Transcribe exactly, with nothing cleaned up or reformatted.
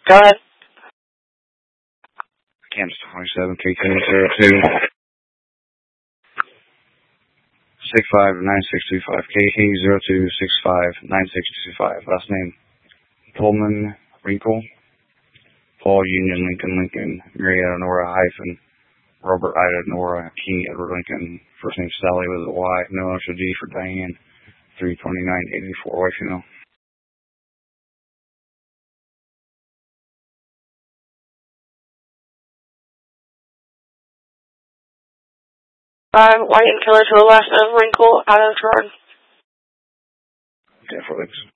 Go ahead. Kansas twenty-seven, K K zero two six five nine six two five. K K zero two six five nine six two five. Last name Pullman Wrinkle. Paul Union Lincoln Lincoln. Marietta Nora hyphen. Robert Ida Nora King Edward Lincoln. First name Sally with a Y. No initial D for Diane. three twenty-nine eighty-four. Wife, you know. I'm white and killer to the last name Wrinkle out of Gerard. Yeah, for links.